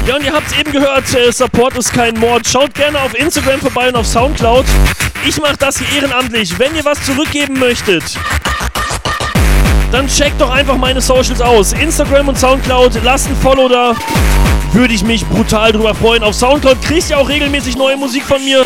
Ja, und ihr habt es eben gehört, Support ist kein Mord. Schaut gerne auf Instagram vorbei und auf Soundcloud. Ich mache das hier ehrenamtlich. Wenn ihr was zurückgeben möchtet, dann checkt doch einfach meine Socials aus. Instagram und Soundcloud, lasst ein Follow da. Würde ich mich brutal drüber freuen. Auf Soundcloud kriegt ihr auch regelmäßig neue Musik von mir.